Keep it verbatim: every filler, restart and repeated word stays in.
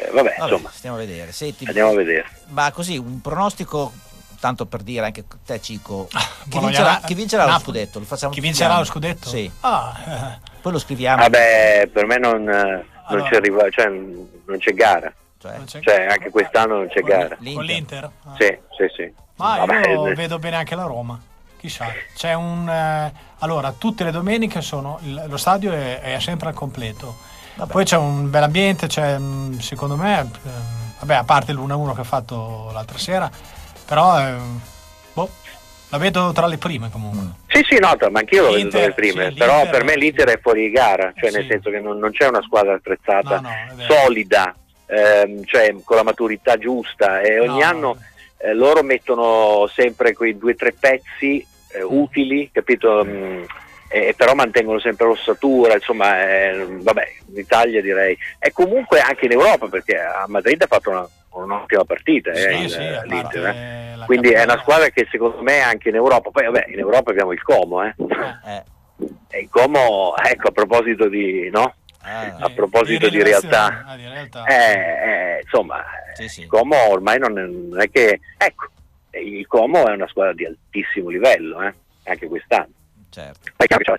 vabbè, Vabbè, insomma, stiamo a vedere. Senti, andiamo a vedere. ma così un pronostico, tanto per dire anche te, Cico, chi Bologna- vincerà, chi vincerà lo Napoli. scudetto? Lo facciamo Chi tutti vincerà anni. lo scudetto? Sì. Ah, eh. Poi lo scriviamo. Vabbè, per me non, non Allora. c'è arriva, cioè, non c'è gara. Cioè, Non c'è- Cioè, anche quest'anno non c'è con, gara. con L'Inter. l'Inter? Ah. Sì, sì, sì. Ma Vabbè, io eh, vedo bene anche la Roma. Chissà, c'è un eh, allora tutte le domeniche sono il- lo stadio è, è sempre al completo. Vabbè. Poi c'è un bel ambiente, c'è mm, secondo me ehm, vabbè, a parte l'uno a uno che ha fatto l'altra sera, però ehm, boh, la vedo tra le prime comunque. Sì, sì, no, ma anch'io lo vedo L'Inter, tra le prime, sì, però l'Inter- per me l'Inter è fuori gara, cioè Sì. nel senso che non, non c'è una squadra attrezzata, No, no, è vero. solida, ehm, cioè con la maturità giusta, e ogni No, anno no. eh, loro mettono sempre quei due o tre pezzi eh, utili, capito? Mm, e però mantengono sempre l'ossatura, insomma, eh, vabbè, in Italia direi, e comunque anche in Europa, perché a Madrid ha fatto una, un'ottima partita, eh, Sì, il- sì, a l'Inter, parte eh. la Quindi è una campagna- squadra che secondo me anche in Europa, poi vabbè, in Europa abbiamo il Como, eh. Eh, E il Como, ecco, a proposito di, no? ah, A proposito di rivelazione. realtà, Ah, di realtà. eh, eh, insomma, Sì, sì. il Como ormai non è, non è che, ecco, il Como è una squadra di altissimo livello, eh, anche quest'anno. certo. Poi c'è la